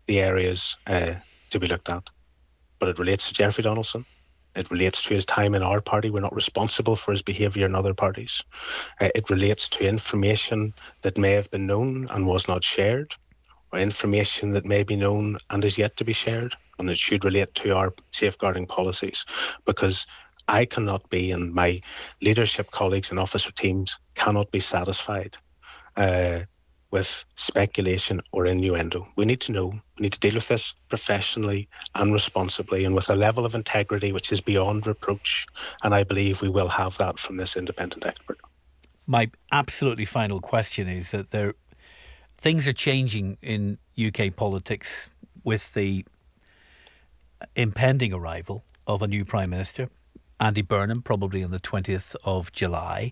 the areas to be looked at. But it relates to Jeffrey Donaldson. It relates to his time in our party. We're not responsible for his behaviour in other parties. It relates to information that may have been known and was not shared, or information that may be known and is yet to be shared, and it should relate to our safeguarding policies, because I cannot be, and my leadership colleagues and officer teams cannot be satisfied with speculation or innuendo. We need to know. We need to deal with this professionally and responsibly and with a level of integrity which is beyond reproach. And I believe we will have that from this independent expert. My absolutely final question is that things are changing in UK politics with the impending arrival of a new Prime Minister, Andy Burnham, probably on the 20th of July.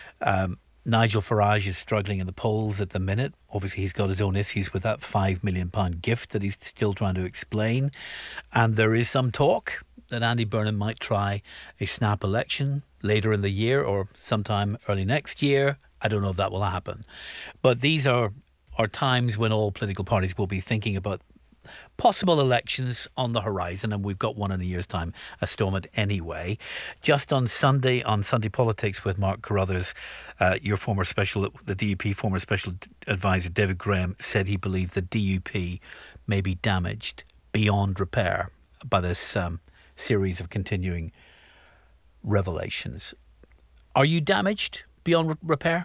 Nigel Farage is struggling in the polls at the minute. Obviously, he's got his own issues with that £5 million gift that he's still trying to explain. And there is some talk that Andy Burnham might try a snap election later in the year or sometime early next year. I don't know if that will happen. But these are times when all political parties will be thinking about possible elections on the horizon, and we've got one in a year's time, a Stormont anyway. Just on Sunday Politics with Mark Carruthers, the DUP former special advisor David Graham said he believed the DUP may be damaged beyond repair by this series of continuing revelations. Are you damaged beyond repair?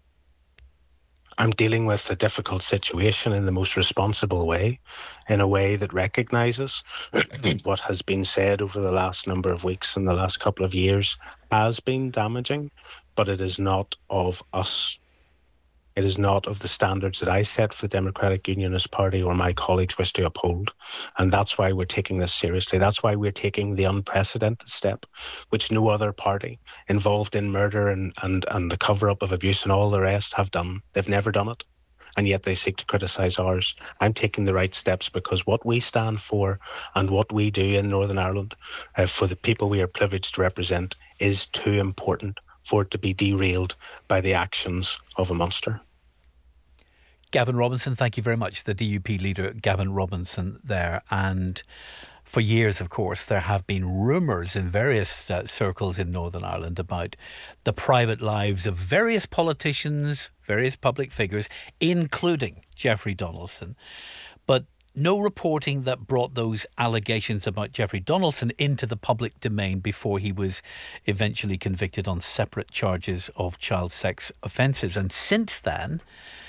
I'm dealing with a difficult situation in the most responsible way, in a way that recognises what has been said over the last number of weeks and the last couple of years has been damaging, but it is not of us. It is not of the standards that I set for the Democratic Unionist Party or my colleagues wish to uphold. And that's why we're taking this seriously. That's why we're taking the unprecedented step, which no other party involved in murder and the cover-up of abuse and all the rest have done. They've never done it. And yet they seek to criticise ours. I'm taking the right steps because what we stand for and what we do in Northern Ireland for the people we are privileged to represent is too important for it to be derailed by the actions of a monster. Gavin Robinson, thank you very much. The DUP leader, Gavin Robinson there. And for years, of course, there have been rumours in various circles in Northern Ireland about the private lives of various politicians, various public figures, including Jeffrey Donaldson. But no reporting that brought those allegations about Jeffrey Donaldson into the public domain before he was eventually convicted on separate charges of child sex offences. And since then,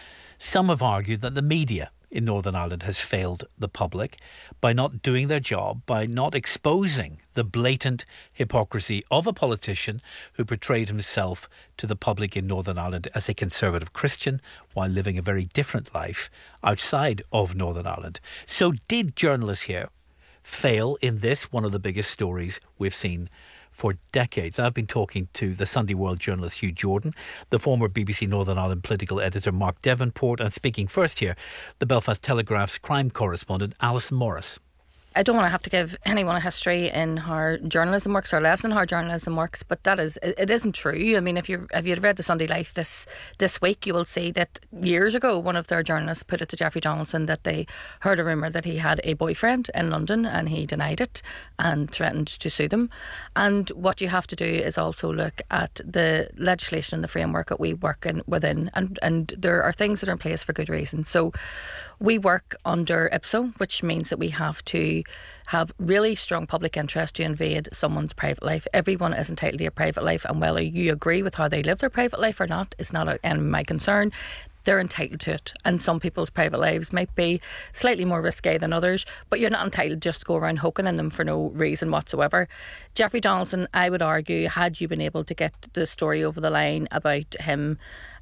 some have argued that the media in Northern Ireland has failed the public by not doing their job, by not exposing the blatant hypocrisy of a politician who portrayed himself to the public in Northern Ireland as a conservative Christian while living a very different life outside of Northern Ireland. So did journalists here fail in this, one of the biggest stories we've seen for decades? I've been talking to the Sunday World journalist Hugh Jordan, the former BBC Northern Ireland political editor Mark Devonport, and speaking first here, the Belfast Telegraph's crime correspondent Alison Morris. I don't want to have to give anyone a history in how journalism works or a lesson in how journalism works, but it isn't true. I mean, if you'd read the Sunday Life this week, you will see that years ago one of their journalists put it to Jeffrey Donaldson that they heard a rumour that he had a boyfriend in London and he denied it and threatened to sue them. And what you have to do is also look at the legislation and the framework that we work within, and there are things that are in place for good reason. So we work under IPSO, which means that we have to have really strong public interest to invade someone's private life. Everyone is entitled to a private life, and whether you agree with how they live their private life or not is not my concern. They're entitled to it, and some people's private lives might be slightly more risque than others, but you're not entitled just to go around hoking in them for no reason whatsoever. Jeffrey Donaldson, I would argue, had you been able to get the story over the line about him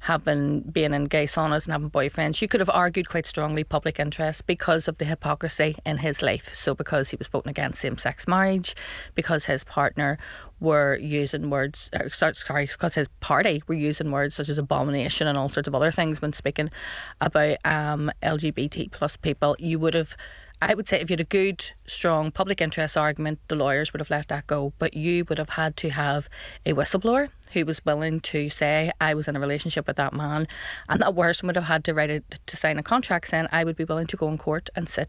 being in gay saunas and having boyfriends, you could have argued quite strongly public interest because of the hypocrisy in his life. So because he was voting against same-sex marriage, because his partner were using words, because his party were using words such as abomination and all sorts of other things when speaking about LGBT plus people, you would have, I would say, if you had a good, strong public interest argument, the lawyers would have let that go. But you would have had to have a whistleblower who was willing to say, I was in a relationship with that man. And that person would have had to sign a contract saying, I would be willing to go in court and sit